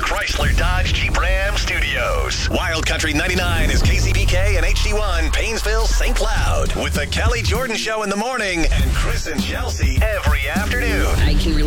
Chrysler Dodge Jeep Ram Studios. Wild Country 99 is KCPK and HD1, Paynesville, St. Cloud. With the Kelly Jordan Show in the morning and Chris and Chelsea every afternoon. I can relate